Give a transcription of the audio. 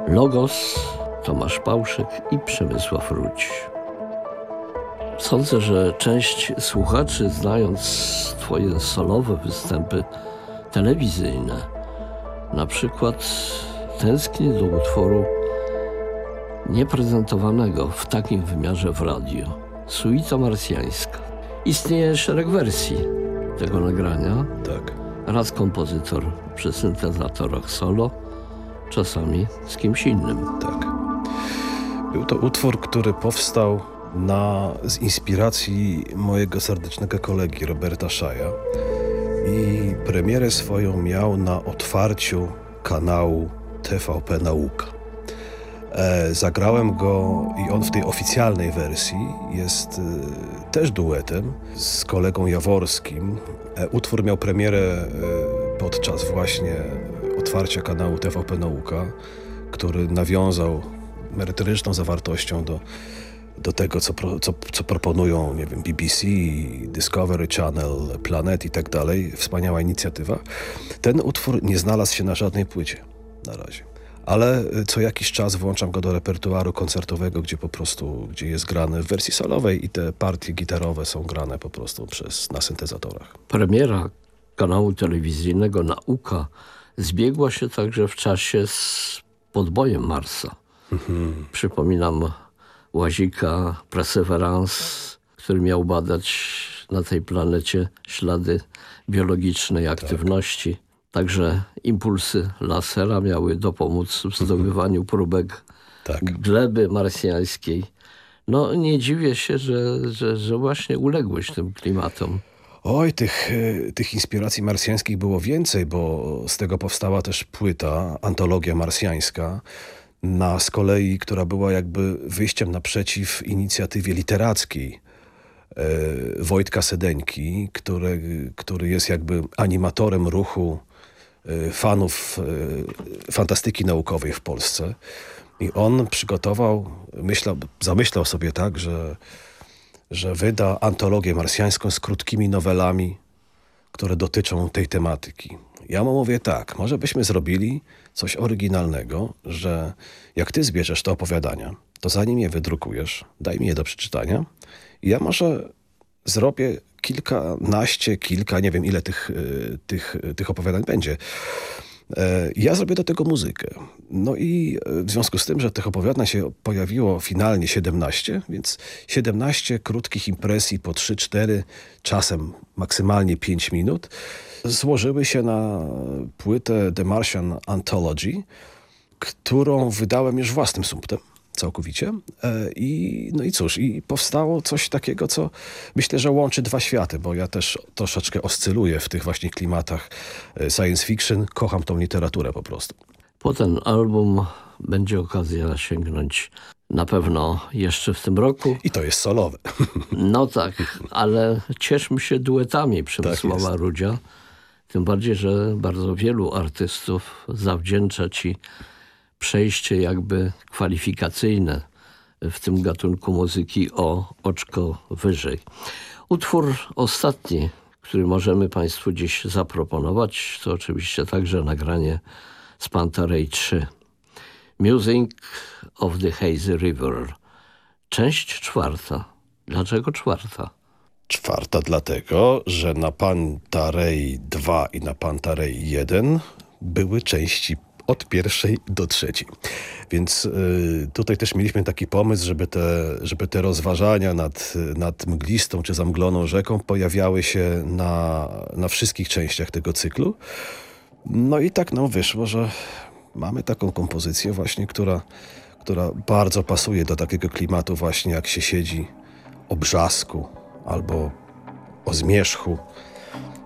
Logos, Tomasz Pałszyk i Przemysław Rudź. Sądzę, że część słuchaczy, znając twoje solowe występy telewizyjne, na przykład tęskni do utworu nieprezentowanego w takim wymiarze w radiu. Suita marsjańska. Istnieje szereg wersji tego nagrania. Tak. Raz kompozytor przy syntezatorach solo, czasami z kimś innym. Tak. Był to utwór, który powstał z inspiracji mojego serdecznego kolegi Roberta Shaya i premierę swoją miał na otwarciu kanału TVP Nauka. Zagrałem go i on w tej oficjalnej wersji jest też duetem z kolegą Jaworskim. Utwór miał premierę podczas właśnie otwarcia kanału TVP Nauka, który nawiązał merytoryczną zawartością do tego, co proponują, nie wiem, BBC, Discovery Channel, Planet i tak dalej. Wspaniała inicjatywa. Ten utwór nie znalazł się na żadnej płycie na razie. Ale co jakiś czas włączam go do repertuaru koncertowego, gdzie jest grany w wersji solowej i te partie gitarowe są grane po prostu na syntezatorach. Premiera kanału telewizyjnego Nauka zbiegła się także w czasie z podbojem Marsa. Przypominam Łazika, Perseverance, który miał badać na tej planecie ślady biologicznej aktywności. Także impulsy lasera miały dopomóc w zdobywaniu próbek gleby marsjańskiej. No nie dziwię się, że właśnie uległeś tym klimatom. Oj, tych inspiracji marsjańskich było więcej, bo z tego powstała też płyta, antologia marsjańska, z kolei, która była jakby wyjściem naprzeciw inicjatywie literackiej Wojtka Sedeńki, który jest jakby animatorem ruchu fanów fantastyki naukowej w Polsce. I on zamyślał sobie tak, że wyda antologię marsjańską z krótkimi nowelami, które dotyczą tej tematyki. Ja mu mówię tak, może byśmy zrobili coś oryginalnego, że jak ty zbierzesz te opowiadania, to zanim je wydrukujesz, daj mi je do przeczytania i ja może zrobię kilka, nie wiem ile tych opowiadań będzie. Ja zrobię do tego muzykę. No i w związku z tym, że tych opowiadań się pojawiło finalnie 17, więc 17 krótkich impresji po 3-4, czasem maksymalnie 5 minut, złożyły się na płytę The Martian Anthology, którą wydałem już własnym sumptem. Całkowicie. I cóż, i powstało coś takiego, co myślę, że łączy dwa światy, bo ja też troszeczkę oscyluję w tych właśnie klimatach science fiction. Kocham tą literaturę po prostu. Po ten album będzie okazja sięgnąć na pewno jeszcze w tym roku. I to jest solowe. No tak, ale cieszmy się duetami Przemysława Rudzia. Tym bardziej, że bardzo wielu artystów zawdzięcza ci przejście jakby kwalifikacyjne w tym gatunku muzyki o oczko wyżej. Utwór ostatni, który możemy Państwu dziś zaproponować, to oczywiście także nagranie z Pantarei 3. Music of the Hazy River. Część 4. Dlaczego 4? 4 dlatego, że na Pantarei 2 i na Pantarei 1 były części od 1 do 3. Więc tutaj też mieliśmy taki pomysł, żeby te rozważania nad mglistą czy zamgloną rzeką pojawiały się na wszystkich częściach tego cyklu. No i tak nam wyszło, że mamy taką kompozycję właśnie, która bardzo pasuje do takiego klimatu właśnie, jak się siedzi o brzasku albo o zmierzchu